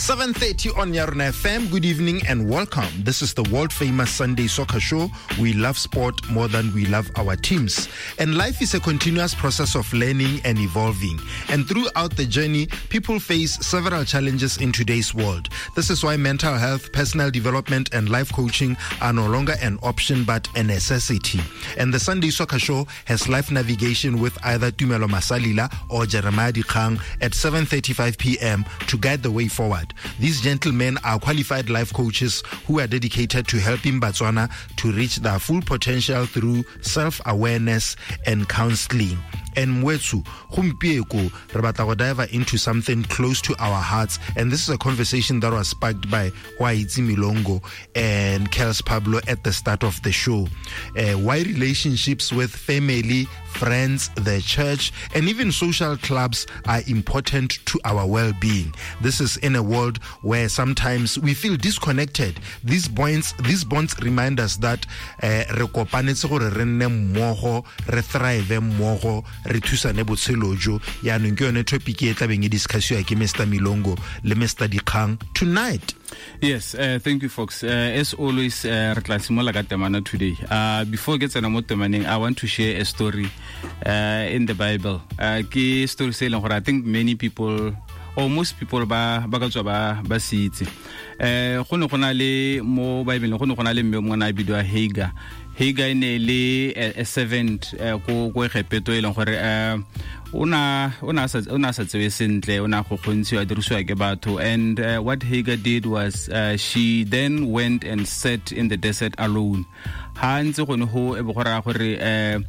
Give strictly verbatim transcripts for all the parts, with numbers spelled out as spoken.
seven thirty on Yarona F M. Good evening and welcome. This is the world-famous Sunday Soccer Show. We love sport more than we love our teams. And life is a continuous process of learning and evolving. And throughout the journey, people face several challenges in today's world. This is why mental health, personal development, and life coaching are no longer an option but a necessity. And the Sunday Soccer Show has life navigation with either Tumelo Masalila or Jeremiah Dikgang at seven thirty-five p.m. to guide the way forward. These gentlemen are qualified life coaches who are dedicated to helping Botswana to reach their full potential through self-awareness and counseling. And Mwetsu, Humpieko, Rabata dive into something close to our hearts. And this is a conversation that was sparked by Waitsi Milongo and Kels Pablo at the start of the show. Uh, why relationships with family, friends, the church, and even social clubs are important to our well-being. This is in a world where sometimes we feel disconnected. These bonds, these bonds remind us that re kopanetse gore re nne mmogo, re thrive mmogo, re thusane botshelo jo. Ya no ke yone topic e tla beng e discussiwa ke Mister Milongo le Mister Dikgang tonight. Yes, uh, thank you, folks. Uh, as always, uh, today. Uh, before I get to the I want to share a story uh, in the Bible. Uh, story saying, I think many people, or most people, ba ba ba ba see it. Uh, kono kono le mo Bible, kono kono le mo na bidwa Hagar. Hagar ne le a servant ko ko repeto e leng gore una una sa una sa tswe sentle una go gontsi a dirisiwa ke batho. And uh, what Hagar did was uh, she then went and sat in the desert alone. Ha ntse go ne ho e bogora gore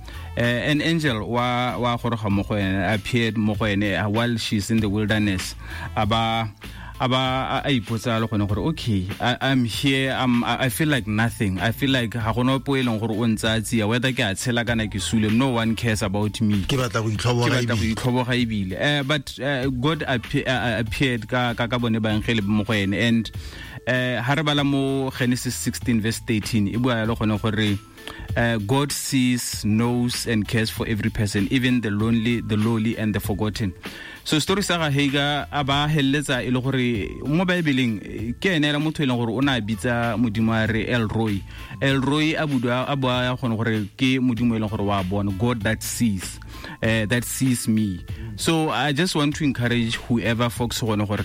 an angel wa wa goroga mo go ene appeared mo go ene while she's in the wilderness. Aba aba I ipotsa le gone gore okay, I, I'm here, I'm I feel like nothing. I feel like ha gona po eleng gore o ntsaatsi whether ke a tshela kana ke sule, no one cares about me. Ke batla go itlhoboga ibile. But uh, God appear, uh, appeared ka ka bone ba ngele mo go ene. And uh, ha re bala mo Genesis sixteen verse thirteen e bua le gone gore Uh, God sees, knows, and cares for every person, even the lonely, the lowly, and the forgotten. So story sa Hagar aba helletsa e le gore mo Bible ke ene ra motho e leng gore o na bitsa modimo a re El Roy. El Roy abudwa abwa ya gone gore ke modimo e leng gore wa bona, God that sees, uh, that sees me. So I just want to encourage whoever folks gone gore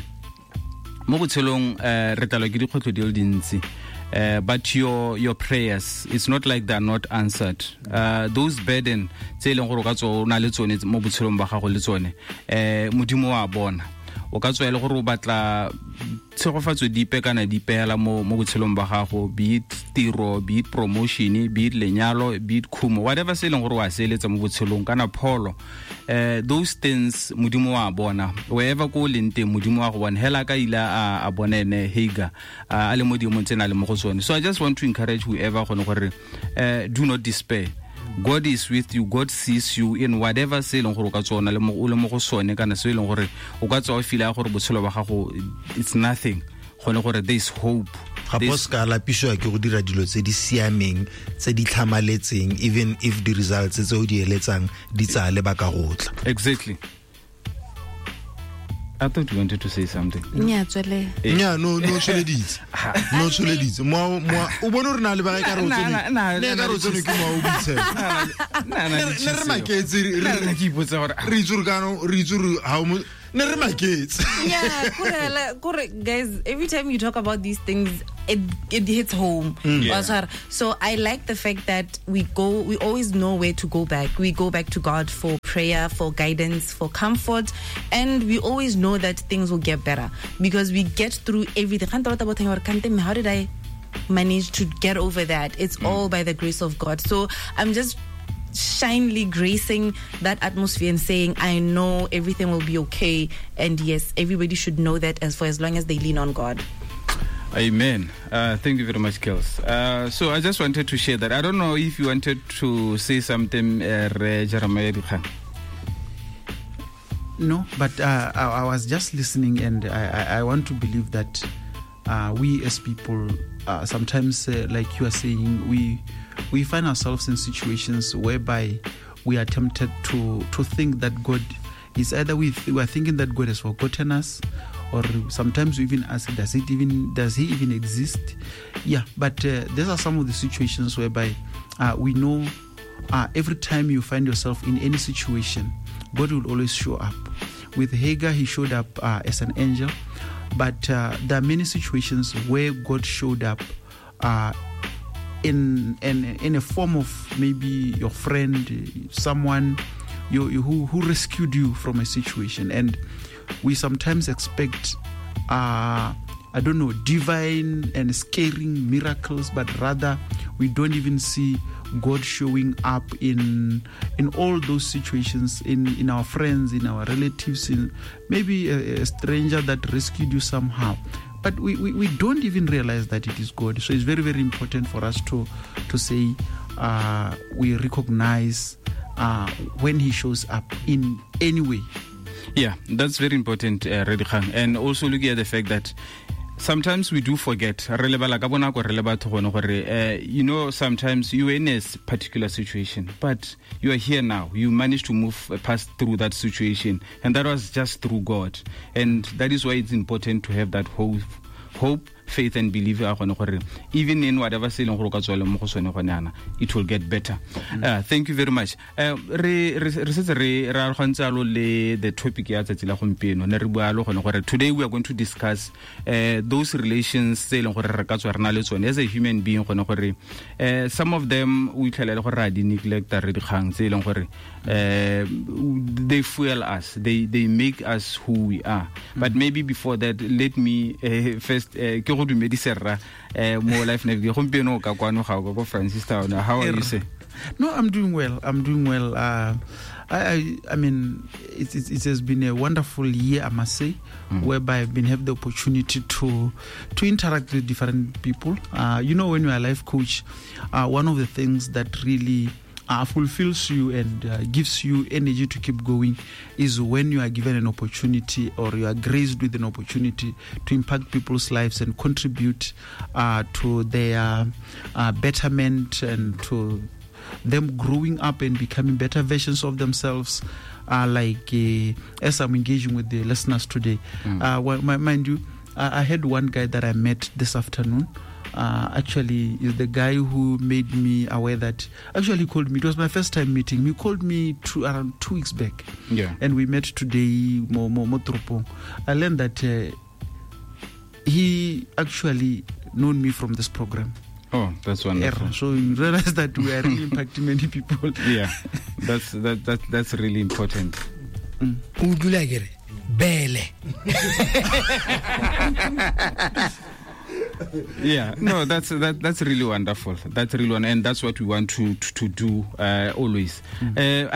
mo botshelong re tla ke dikgotlo di le dintsi. Uh, but your your prayers, it's not like they're not answered. Uh, those burden tse leng gore ka tso na le tsone mo botshelong ba gago le tsone eh modimo wa bona o ka tswa ile gore o batla tshegofatso dipe kana dipela mo mo botshelong ba gago, be it tiro, be it promotion, be it lenyalo, be it khumo, whatever se leng gore wa seletsa mo botshelong kana pholo. Uh, those things modimo wa bona wherever go lente modimo wa go bona hela ka ila a bona ene Hagar a le modimo tsena le mo go tsone. So I just want to encourage whoever gone gore uh, do not despair. God is with you. God sees you in whatever se leng gore ka tsona le mo le mo go sone kana se leng gore o ka tswa o feel gore botshelo ba gago it's nothing. Gone gore there is hope. Gaposka la piswa ke go dira dilo tse di siameng tse di tlhamaletseng even if the results tse o di eletsang di tsa le ba ka gotla. Exactly. I thought you wanted to say something. Nya tswele. Nya no no tsweleditse. No tsweleditse. Mo mo o bona re na le ba ka ro tsone. Ne ka ro tsone ke mo o bitse. Na na. Ne re maketse re ke ipotsa gore re tsuru kana re tsuru ha mo ne re maketse. Yeah, kore kore guys, every time you talk about these things it it hits home. Mm. Yeah. So I like the fact that we go we always know where to go back. We go back to God for prayer, for guidance, for comfort, and we always know that things will get better because we get through everything. How did I manage to get over that? It's mm. all by the grace of God. So I'm just shinily gracing that atmosphere and saying I know everything will be okay, and yes, everybody should know that as for as long as they lean on God. Amen. Uh, thank you very much, Kels. Uh, so I just wanted to share that. I don't know if you wanted to say something, uh, Jeremiah Dikgang. No, but uh, I, I was just listening, and I, I want to believe that uh, we as people, uh, sometimes, uh, like you are saying, we we find ourselves in situations whereby we are tempted to to think that God is either we, th- we are thinking that God has forgotten us, or sometimes we even ask, does it even does he even exist? Yeah, but uh, these are some of the situations whereby uh, we know uh, every time you find yourself in any situation, God will always show up. With Hagar, he showed up uh, as an angel, but uh, there are many situations where God showed up uh, in, in in a form of maybe your friend, someone you, you, who, who rescued you from a situation. And we sometimes expect, uh, I don't know, divine and scaring miracles, but rather we don't even see God showing up in in all those situations, in, in our friends, in our relatives, in maybe a, a stranger that rescued you somehow. But we, we, we don't even realize that it is God. So it's very, very important for us to to say uh, we recognize uh, when He shows up in any way. Yeah, that's very important, uh, Redikang. And also looking at the fact that sometimes we do forget. Uh, you know, sometimes you're in a particular situation, but you are here now. You managed to move uh, past through that situation, and that was just through God. And that is why it's important to have that hope, hope, faith, and belief. Even in whatever it will get better. Uh, thank you very much. Uh, re, re, re, re, re, the topic today we are going to discuss uh, those relations as a human being. Uh, some of them we neglect uh, they fuel us, they they make us who we are. Mm-hmm. But maybe before that, let me uh, first uh, more life. How are you, say? No, I'm doing well. I'm doing well. Uh, I, I, I mean, it, it, it has been a wonderful year, I must say, mm. whereby I've been have the opportunity to to interact with different people. Uh, you know, when you are a life coach, uh, one of the things that really Uh, fulfills you and uh, gives you energy to keep going is when you are given an opportunity, or you are graced with an opportunity to impact people's lives and contribute uh, to their uh, betterment and to them growing up and becoming better versions of themselves. Uh, like uh, as I'm engaging with the listeners today, mm. uh, well, mind you, uh, I had one guy that I met this afternoon. Uh, actually is the guy who made me aware that actually he called me. It was my first time meeting. He called me to around two weeks back. Yeah. And we met today. Mo, mo, mo I learned that uh, he actually known me from this program. Oh, that's wonderful. Yeah, so you realize that we are really impacting many people. Yeah, that's that, that that's really important. Mm. Bele. Yeah, no, that's that that's really wonderful. That's really wonderful, and that's what we want to to, to do uh, always. Uh,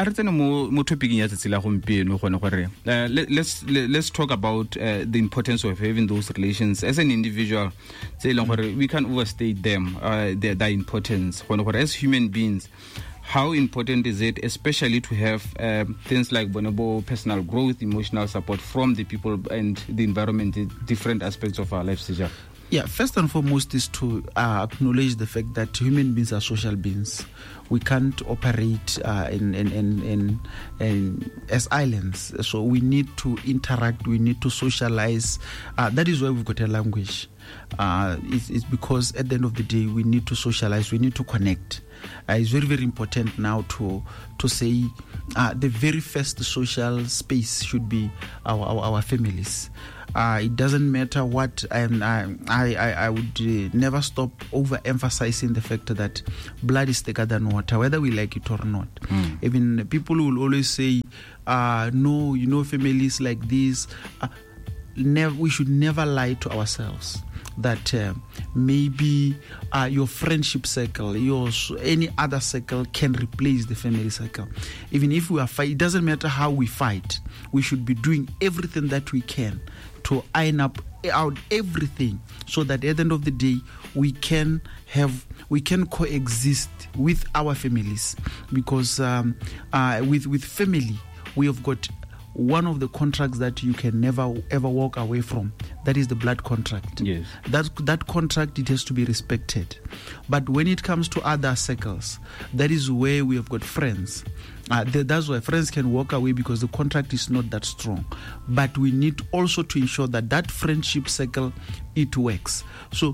let's let's talk about uh, the importance of having those relations as an individual. We can overstate them, uh, their, their importance. As human beings, how important is it, especially to have uh, things like bonobo, personal growth, emotional support from the people and the environment, the different aspects of our lives? Yeah, first and foremost is to uh, acknowledge the fact that human beings are social beings. We can't operate uh, in, in, in, in, in as islands. So we need to interact, we need to socialize. Uh, that is why we've got a language. Uh, it's, it's because at the end of the day, we need to socialize, we need to connect. Uh, it's very, very important now to to say uh, the very first social space should be our, our, our families. Uh, it doesn't matter what, um, I, I, I would uh, never stop overemphasizing the fact that blood is thicker than water, whether we like it or not. Mm. Even people will always say, uh, no, you know, families like this. Uh, never, we should never lie to ourselves that uh, maybe uh, your friendship circle, your any other circle can replace the family circle. Even if we are fight, it doesn't matter how we fight. We should be doing everything that we can to iron up out everything, so that at the end of the day we can have we can coexist with our families. Because um, uh, with with family we have got one of the contracts that you can never ever walk away from. that is the blood contract. Yes. That, that contract, it has to be respected. But when it comes to other circles, that is where we have got friends. Uh, th- that's why friends can walk away because the contract is not that strong. But we need also to ensure that that friendship circle, it works. So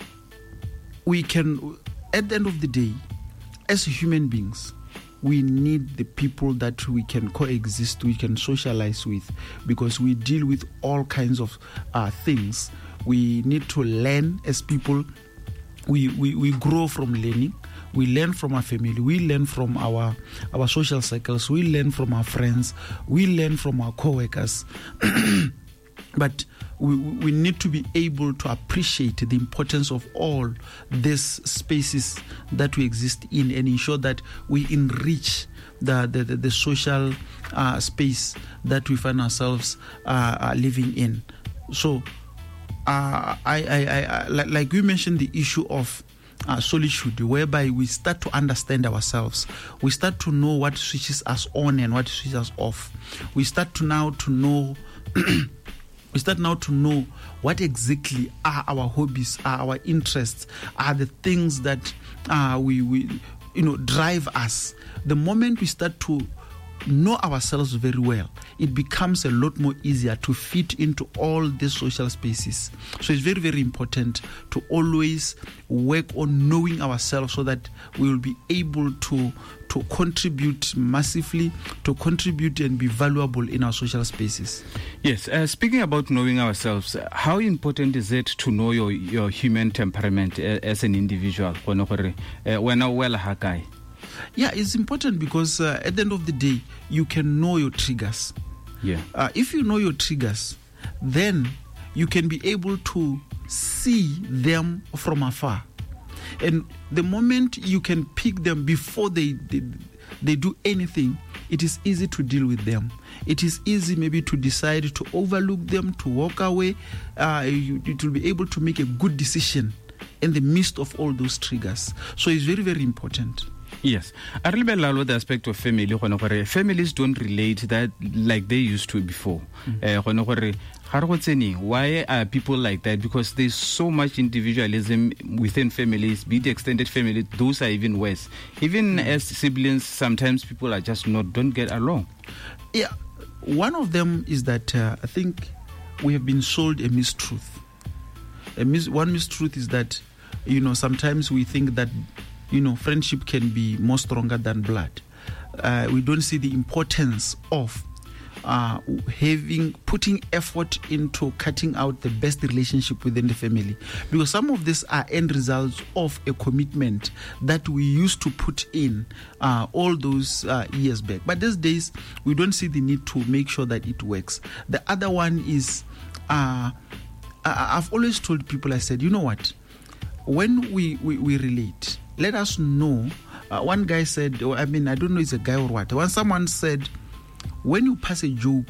we can, at the end of the day, as human beings, we need the people that we can coexist, we can socialize with, because we deal with all kinds of uh, things. We need to learn as people. We, we, we grow from learning. We learn from our family. We learn from our, our social circles. We learn from our friends. We learn from our co-workers. But we, we need to be able to appreciate the importance of all these spaces that we exist in and ensure that we enrich the, the, the, the social uh, space that we find ourselves uh, living in. So, uh, I, I, I, like, like we mentioned, the issue of Uh, solitude, whereby we start to understand ourselves. We start to know what switches us on and what switches us off. We start to now to know we start now to know what exactly are our hobbies, are our interests, are the things that uh, we, we you know drive us. The moment we start to know ourselves very well, it becomes a lot more easier to fit into all these social spaces. So it's very, very important to always work on knowing ourselves so that we will be able to to contribute massively, to contribute and be valuable in our social spaces. Yes, uh, speaking about knowing ourselves, uh, how important is it to know your, your human temperament uh, as an individual? When uh, well, Hakai. Yeah, it's important because uh, at the end of the day, you can know your triggers. Yeah. Uh, if you know your triggers, then you can be able to see them from afar. And the moment you can pick them before they, they, they do anything, it is easy to deal with them. It is easy maybe to decide to overlook them, to walk away. Uh, you, you will be able to make a good decision in the midst of all those triggers. So it's very, very important. Yes. I really love the aspect of family. Families don't relate that like they used to before. Mm-hmm. Why are people like that? Because there's so much individualism within families, be it extended family, those are even worse. Even mm-hmm. as siblings, sometimes people are just not, don't get along. Yeah. One of them is that uh, I think we have been sold a mistruth. A mis- one mistruth is that, you know, sometimes we think that you know, friendship can be more stronger than blood. Uh, we don't see the importance of uh, having, putting effort into cutting out the best relationship within the family. Because some of these are end results of a commitment that we used to put in uh, all those uh, years back. But these days, we don't see the need to make sure that it works. The other one is, uh, I've always told people, I said, you know what? When we, we, we relate, let us know. Uh, one guy said, I mean, I don't know if it's a guy or what. When someone said, when you pass a joke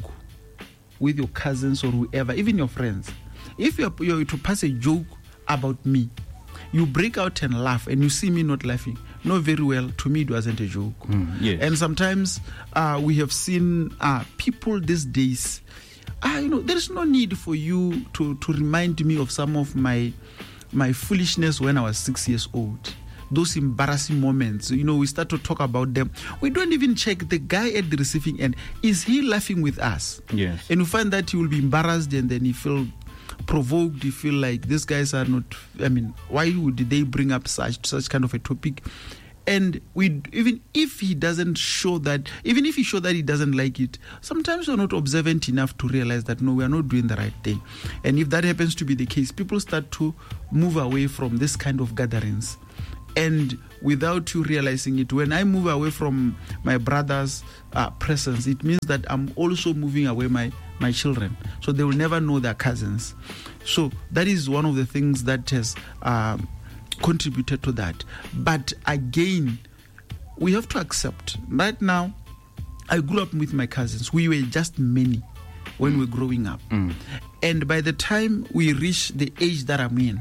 with your cousins or whoever, even your friends, if you're, you're to pass a joke about me, you break out and laugh and you see me not laughing, know very well, to me it wasn't a joke. Mm, yes. And sometimes uh, we have seen uh, people these days, uh, you know, there's no need for you to, to remind me of some of my my foolishness when I was six years old. Those embarrassing moments, you know, we start to talk about them. We don't even check the guy at the receiving end. Is he laughing with us? Yes. And you find that he will be embarrassed and then he feel provoked. You feel like these guys are not, I mean, why would they bring up such such kind of a topic? And we, even if he doesn't show that, even if he show that he doesn't like it, sometimes we're not observant enough to realize that, no, we are not doing the right thing. And if that happens to be the case, people start to move away from this kind of gatherings. And without you realizing it, when I move away from my brother's uh, presence, it means that I'm also moving away my, my children. So they will never know their cousins. So that is one of the things that has uh, contributed to that. But again, we have to accept. Right now, I grew up with my cousins. We were just many when we were growing up. Mm. And by the time we reach the age that I'm in,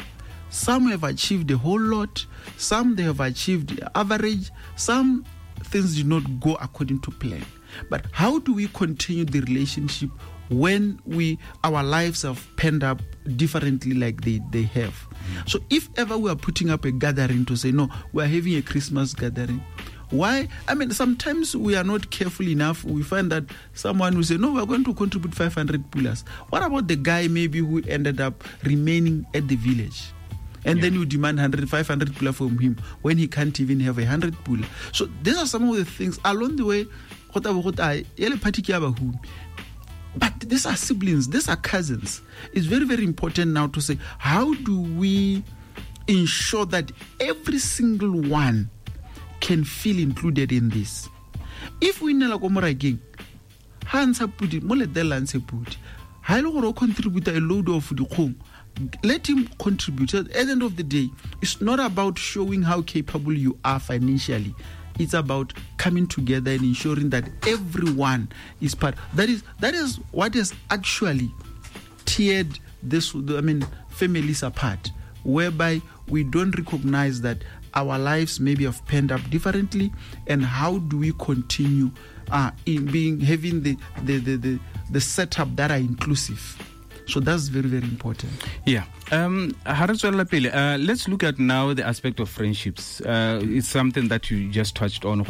some have achieved a whole lot, some they have achieved average, some things did not go according to plan. But how do we continue the relationship when we our lives have panned up differently like they, they have. Mm. So if ever we are putting up a gathering to say, no, we are having a Christmas gathering, why? I mean, sometimes we are not careful enough. We find that someone will say, no, we are going to contribute five hundred pullers. What about the guy maybe who ended up remaining at the village? And yeah. then you demand one hundred, five hundred puller from him when he can't even have a one hundred puller. So these are some of the things along the way. But these are siblings, these are cousins. It's very, very important now to say, how do we ensure that every single one can feel included in this? If we nela ko morageng, ha ntsha pudi mo le dela ntshe pudi, ha ile gore o contribute a load of dikgong, let him contribute. At the end of the day, it's not about showing how capable you are financially. It's about coming together and ensuring that everyone is part. That is that is what has actually teared this, I mean, families apart, whereby we don't recognize that our lives maybe have panned up differently, and how do we continue uh, in being having the the, the the the setup that are inclusive. So that's very, very important. Yeah. Um, uh, let's look at now the aspect of friendships. Uh, it's something that you just touched on.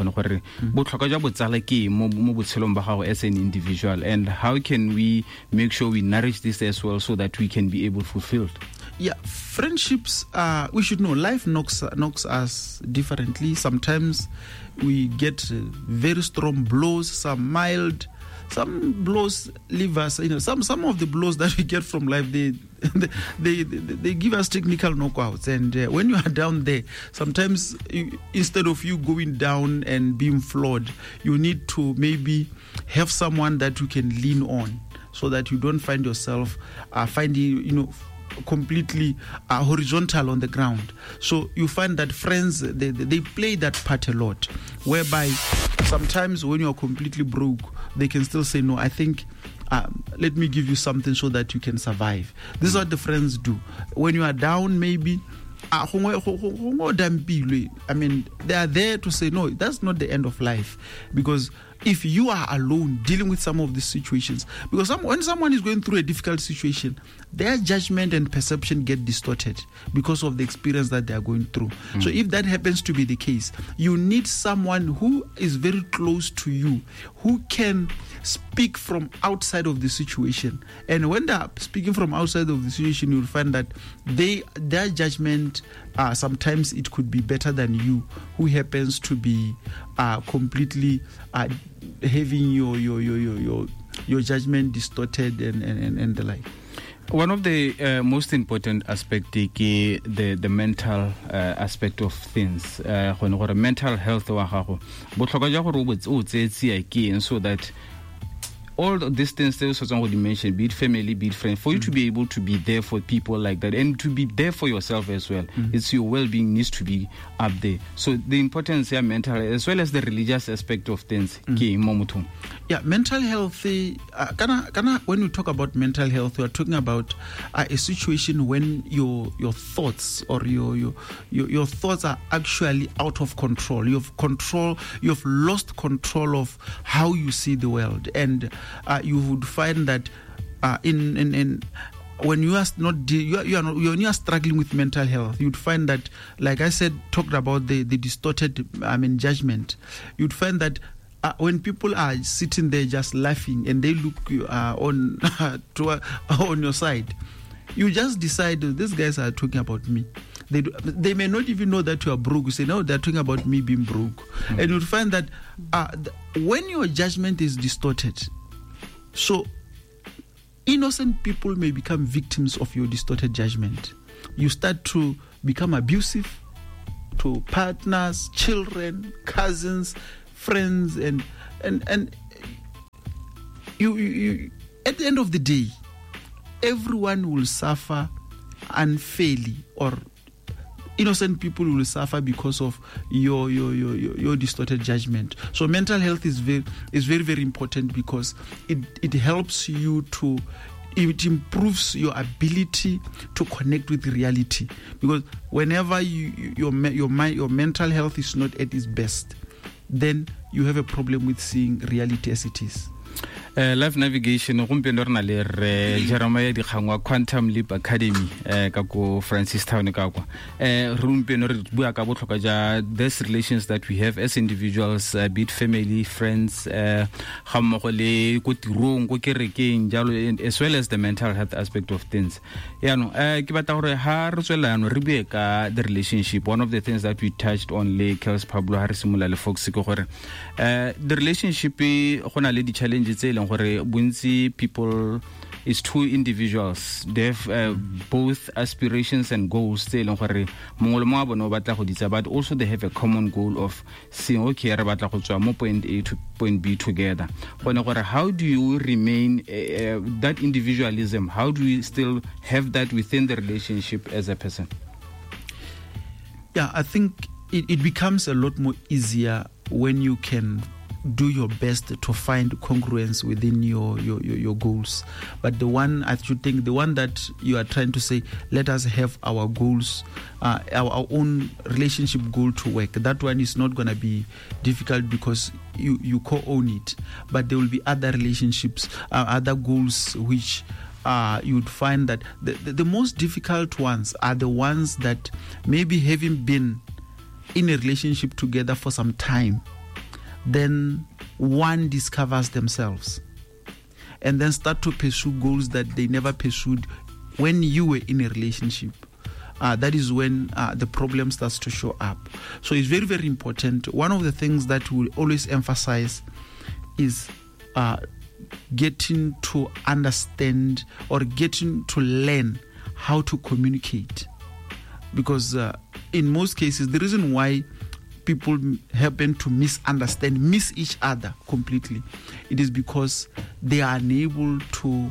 Mm-hmm. As an individual, and how can we make sure we nourish this as well so that we can be able to fulfill? Yeah, friendships, uh, we should know life knocks, knocks us differently. Sometimes we get uh, very strong blows, some mild. Some blows leave us, you know, some some of the blows that we get from life, they they they, they give us technical knockouts. And uh, when you are down there, sometimes you, instead of you going down and being flawed, you need to maybe have someone that you can lean on, so that you don't find yourself uh, finding, you know, completely uh, horizontal on the ground. So you find that friends, they, they play that part a lot, whereby sometimes when you're completely broke, they can still say, no, I think um, let me give you something so that you can survive. This is what the friends do. When you are down, maybe I mean, they are there to say, no, that's not the end of life. Because if you are alone dealing with some of these situations, because some, when someone is going through a difficult situation, their judgment and perception get distorted because of the experience that they are going through. Mm. So if that happens to be the case, you need someone who is very close to you, who can speak from outside of the situation. And when they are speaking from outside of the situation, you'll find that they their judgment, uh, sometimes it could be better than you, who happens to be uh, completely uh, having your your your your your, your judgment distorted and, and, and the like. One of the uh, most important aspects is the the mental uh, aspect of things. Uh, mental health wa gago botlhokwa jwa gore o botse o tsetsi ke so that all these things that you mentioned, be it family, be it friends, for you mm. to be able to be there for people like that and to be there for yourself as well. Mm. It's your well-being needs to be up there. So the importance here, mental, as well as the religious aspect of things. Mm. Yeah, mental health, uh, kana, kana, when we talk about mental health, we are talking about uh, a situation when your your thoughts or your, your your your thoughts are actually out of control. You've control, you've lost control of how you see the world. And Uh, you would find that uh, in, in in when you are not you are, you are not, when you are struggling with mental health, you'd find that, like I said, talked about the the distorted I mean judgment. You'd find that uh, when people are sitting there just laughing and they look uh, on to, uh, on your side, you just decide, oh, these guys are talking about me. They do, they may not even know that you are broke. You say, no, they're talking about me being broke. Mm-hmm. And you'd find that uh, th- when your judgment is distorted, so innocent people may become victims of your distorted judgment. You start to become abusive to partners, children, cousins, friends, and and and you, you, you at the end of the day, everyone will suffer unfairly, or innocent people will suffer because of your your your your, your distorted judgment. So mental health is very is very very important, because it it helps you to it improves your ability to connect with reality. Because whenever you your your mind your mental health is not at its best, then you have a problem with seeing reality as it is. Uh, life navigation gompieno re na le re Jeremiah Dikgang wa Quantum Leap Academy uh, ka ko Francis Town ka kwa uh, gompieno re bua ka botlhokwa ja these relations that we have as individuals, uh, be it family, friends, uh, ga mmogo le ko tirong ko kerekeng jalo, as well as the mental health aspect of things. Ya no uh, ke batla gore ha re tswela no re bue ka the relationship. One of the things that we touched on le Kels Pablo ha re simolola le folks ke gore uh, the relationship go na le di challenges tse gore bontsi people is two individuals, they have uh, both aspirations and goals tse leng gore mongwe le mongwe a bone o batla go ditsa, but also they have a common goal of seeing okay re batla go tswa mo point A to point B together. Gone gore how do you remain uh, uh, that individualism, how do you still have that within the relationship as a person? Yeah, I think it, it becomes a lot more easier when you can do your best to find congruence within your, your, your, your goals. But the one, I should think, the one that you are trying to say, let us have our goals, uh, our, our own relationship goal to work. That one is not going to be difficult because you, you co-own it. But there will be other relationships, uh, other goals which uh, you would find that the, the, the most difficult ones are the ones that maybe having been in a relationship together for some time, then one discovers themselves and then start to pursue goals that they never pursued when you were in a relationship. Uh, that is when uh, the problem starts to show up. So it's very, very important. One of the things that we always emphasize is uh, getting to understand or getting to learn how to communicate. Because uh, in most cases, the reason why people happen to misunderstand, miss each other completely, it is because they are unable to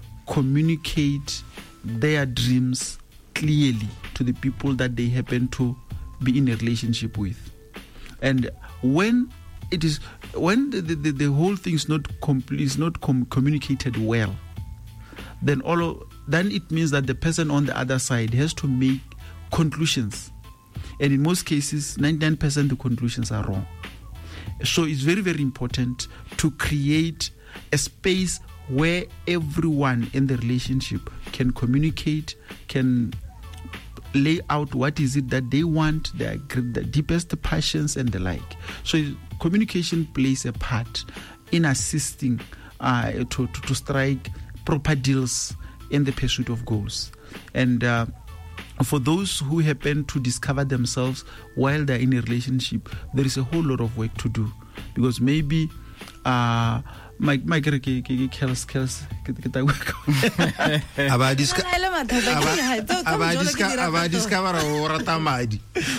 communicate their dreams clearly to the people that they happen to be in a relationship with. And when it is when the, the, the whole thing is not complete, is not com- communicated well, then all of, then it means that the person on the other side has to make conclusions. And in most cases, ninety-nine percent the conclusions are wrong. So it's very, very important to create a space where everyone in the relationship can communicate, can lay out what is it that they want, their, the deepest passions and the like. So communication plays a part in assisting uh, to, to, to strike proper deals in the pursuit of goals. And uh, for those who happen to discover themselves while they're in a relationship, there is a whole lot of work to do, because maybe uh my my kels kels aba discover aba discover o rata madi.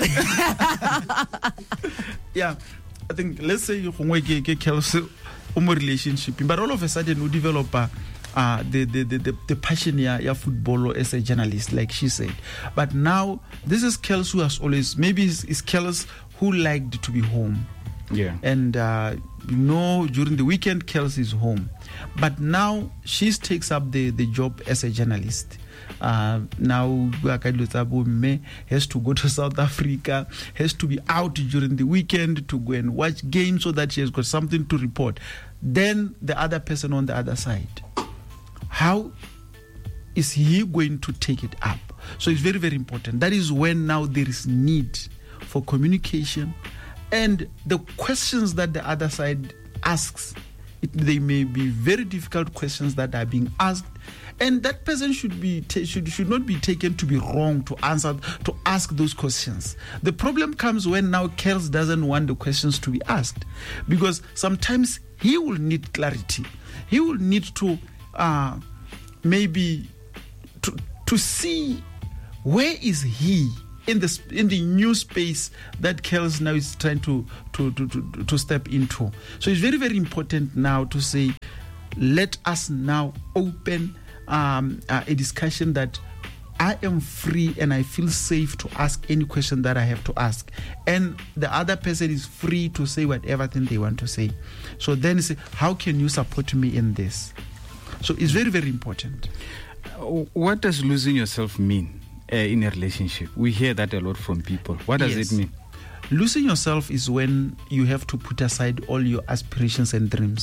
Yeah, I think let's say you gongwe ke kels o mo relationship, but all of a sudden you develop a Uh, the, the, the, the passion ya, ya football as a journalist, like she said. But now, this is Kels who has always, maybe it's, it's Kels who liked to be home. Yeah. And, uh, you know, during the weekend, Kels is home. But now, she takes up the, the job as a journalist. Uh, now, has to go to South Africa, has to be out during the weekend to go and watch games so that she has got something to report. Then, the other person on the other side, how is he going to take it up? So it's very, very important. That is when now there is need for communication, and the questions that the other side asks, it, they may be very difficult questions that are being asked, and that person should be ta- should should not be taken to be wrong to answer to ask those questions. The problem comes when now Kels doesn't want the questions to be asked, because sometimes he will need clarity. He will need to Uh, maybe to to see where is he in the in the new space that Kels now is trying to to, to to to step into. So it's very, very important now to say, let us now open um, uh, a discussion that I am free and I feel safe to ask any question that I have to ask, and the other person is free to say whatever thing they want to say. So then say, how can you support me in this? So it's very, very important. What does losing yourself mean uh, in a relationship? We hear that a lot from people. What does Yes. it mean? Losing yourself is when you have to put aside all your aspirations and dreams.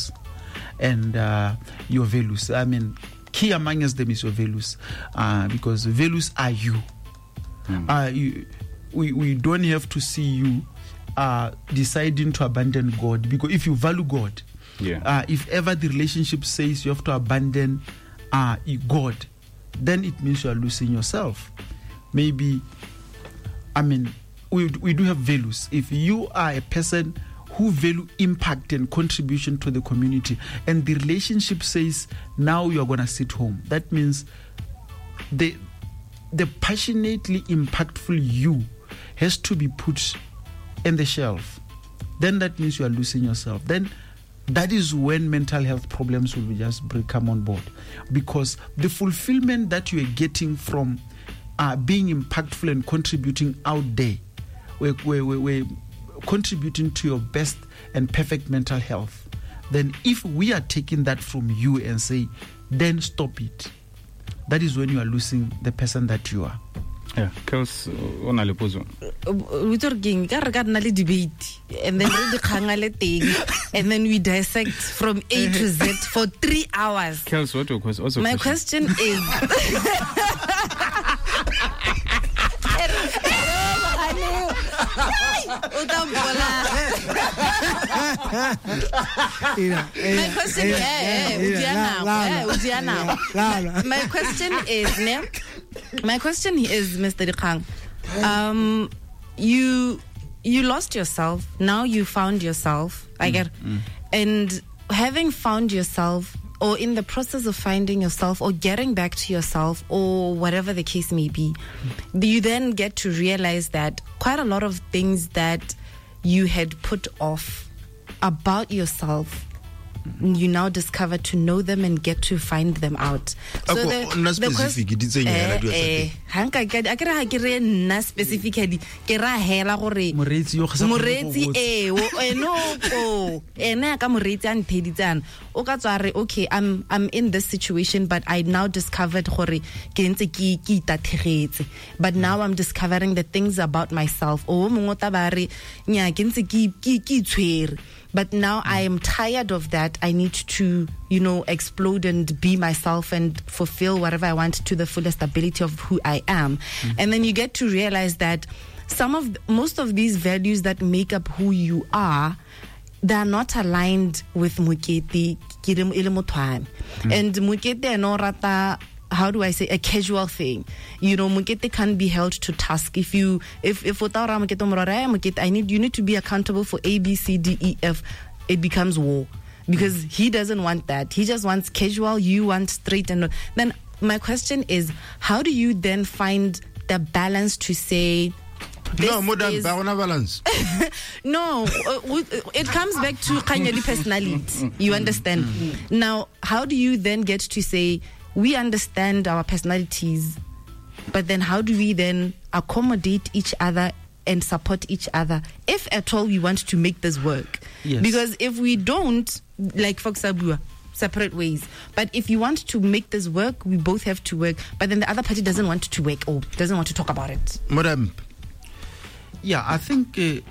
and uh, your values. I mean, key amongst them is your values, uh, because values are you. Mm. Uh, you we, we don't have to see you uh, deciding to abandon God, because if you value God, yeah. uh, if ever the relationship says you have to abandon uh, God, then it means you are losing yourself. Maybe, I mean, we we do have values. If you are a person who value impact and contribution to the community, and the relationship says now you are going to sit home, that means the the passionately impactful you has to be put in the shelf. Then that means you are losing yourself. Then that is when mental health problems will just break, come on board, because the fulfillment that you are getting from uh, being impactful and contributing out there, we're, we're, we're contributing to your best and perfect mental health. Then if we are taking that from you and say, then stop it, that is when you are losing the person that you are. Yeah, because on a lepozo. We talking le debate, and then read the khangale thing, and then we dissect from A to Z for three hours. Kels, what was also my question, question is. My question, my question is, ne? My question is, Mister Dikgang, um, you you lost yourself. Now you found yourself. I get, mm, mm. And having found yourself, or in the process of finding yourself, or getting back to yourself, or whatever the case may be, mm. you then get to realize that quite a lot of things that you had put off about yourself, you now discover to know them and get to find them out. So the, the question, eh, hanka ke akere ha ke re nna specifically ke ra hela gore moretsi eh o no o ena ka moretsi a ntheditsana o ka tswa re okay, i'm i'm in this situation, but I now discovered gore ke ntse ke ke itathegetse, but now I'm discovering the things about myself. O mongwe ta ba re nya ke ntse ke ke tshwere, but now I am tired of that. I need to, you know, explode and be myself and fulfill whatever I want to the fullest ability of who I am. Mm-hmm. And then you get to realize that some of, most of these values that make up who you are, they are not aligned with Mokete mm-hmm. And Mokete no rata, how do I say, a casual thing. You know, Mokete can be held to task. If you, if, if I need, you need to be accountable for A, B, C, D, E, F, it becomes war. Because he doesn't want that. He just wants casual, you want straight. And then my question is, how do you then find the balance to say, no, more than balance. No, uh, it comes back to Kanyadi personality. You understand? Now, how do you then get to say, we understand our personalities, but then how do we then accommodate each other and support each other, if at all we want to make this work? Yes. Because if we don't, like Fox Abua, separate ways. But if you want to make this work, we both have to work. But then the other party doesn't want to work or doesn't want to talk about it. Madam. Yeah, I think uh,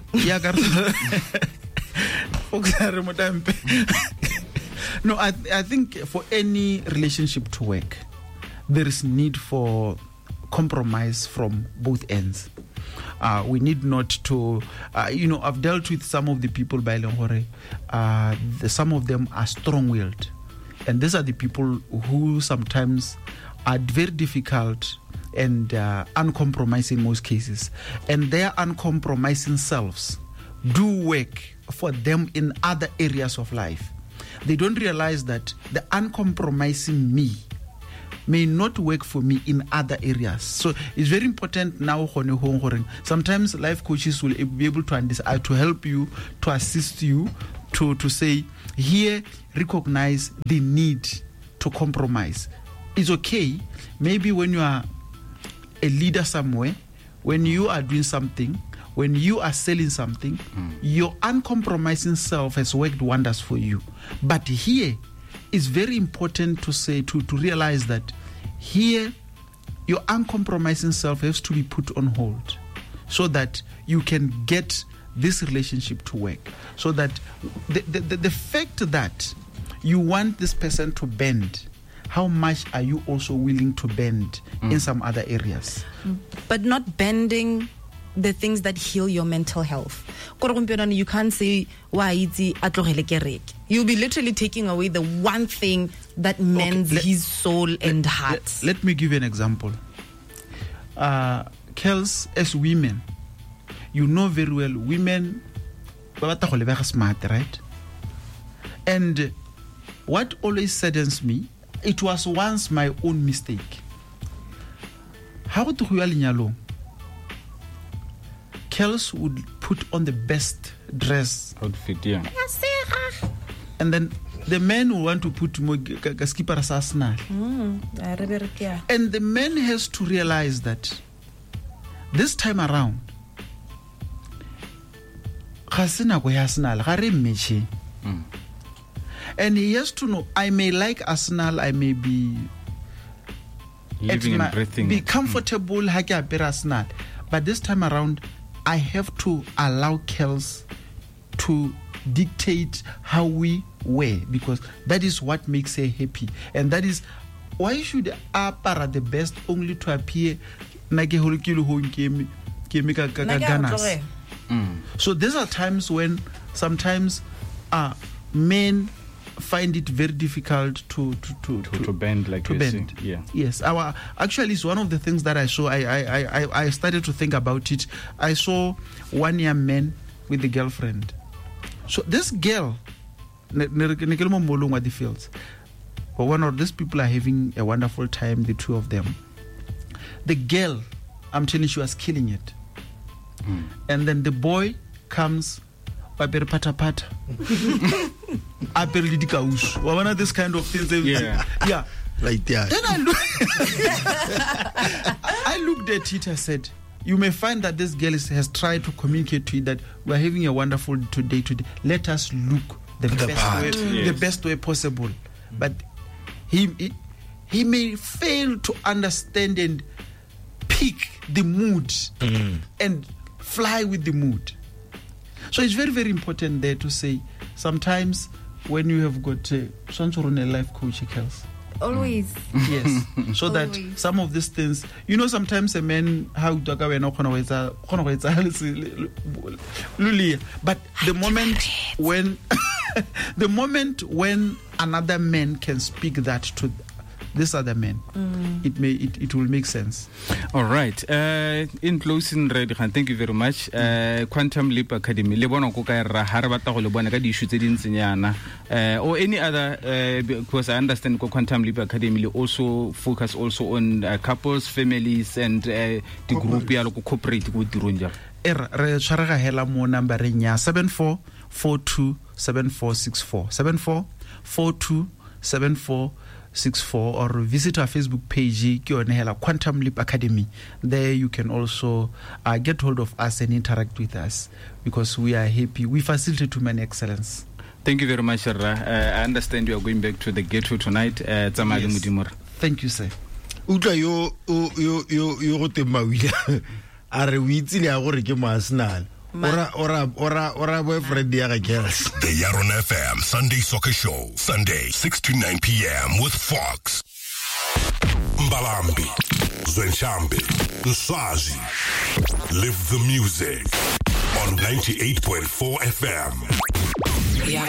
no, I I think for any relationship to work, there is need for compromise from both ends. Uh, we need not to, uh, you know, I've dealt with some of the people by Lengore. Uh, the, some of them are strong-willed, and these are the people who sometimes are very difficult and uh, uncompromising in most cases, and their uncompromising selves do work for them in other areas of life. They don't realize that the uncompromising me may not work for me in other areas. So it's very important now. Sometimes life coaches will be able to understand, to help you, to assist you, to, to say, here, recognize the need to compromise. It's okay. Maybe when you are a leader somewhere, when you are doing something, when you are selling something, mm. your uncompromising self has worked wonders for you. But here, it's very important to say, to, to realize that here, your uncompromising self has to be put on hold so that you can get this relationship to work. So that the, the, the fact that you want this person to bend, how much are you also willing to bend mm. in some other areas? But not bending the things that heal your mental health. You can't say, why you'll be literally taking away the one thing that mends okay, let, his soul let, and heart. Let, let me give you an example. Uh, Kels, as women, you know very well, women are smart, right? And what always saddens me, it was once my own mistake. How to Kels would put on the best dress outfit, yeah. And then the men will want to put more skipper Arsenal. Mm, and the man has to realize that this time around, mm. and he has to know, I may like Arsenal, I may be living my, and breathing, be comfortable, mm. Arsenal, but this time around, I have to allow Kels to dictate how we wear, because that is what makes her happy, and that is why should Apara the best only to appear like a mm. So these are times when sometimes uh, men find it very difficult to to to, to, to bend like to bend. See. Yeah. Yes. Our actually it's one of the things that I saw. I I, I I started to think about it. I saw one young man with a girlfriend. So this girl, what the fields, but one of these people are having a wonderful time. The two of them. The girl, I'm telling you, she was killing it. Mm. And then the boy comes. Pata pata. One of this kind of things. Yeah. Yeah. Like that. Then I, look I looked at it, I said, you may find that this girl is, has tried to communicate to you that we're having a wonderful today today. Let us look the, the best part. way, Yes. the best way possible. But he, he he may fail to understand and pick the mood mm. and fly with the mood. So it's very, very important there to say, sometimes when you have got a uh, life coach, Kels. Always. Yes. So that some of these things, you know, sometimes a man, how but the moment when, the moment when another man can speak that to this other man, mm. it may it, it will make sense. All right. Uh, in closing, Redkhan, thank you very much. Uh, Quantum Leap Academy, le bona go ka ra ha re batla go le bona ka di issue tse di ntsenyana, uh, or any other, uh, because I understand Quantum Leap Academy also focus also on uh, couples, families, and uh, the group ya lo corporate go dirong ja. Er re tshwarega hela mo numbereng ya seven four four two seven four six four seven four four two seven four six four, or visit our Facebook page, Quantum Leap Academy. There you can also uh, get hold of us and interact with us, because we are happy. We facilitate human excellence. Thank you very much, Sir. Uh, I understand you are going back to the ghetto tonight. Uh, yes. Thank you, sir. Utlwa yo yo yo yo go temawile. Are we itse le gore ke Arsenal. Ora ora ora ora boyfriend ya ga Kels. The Yaron F M Sunday Soccer Show, Sunday six to nine p.m. with Fox. Mbalambi, Zwenshambi, Nswazi. Live the music on ninety-eight point four F M.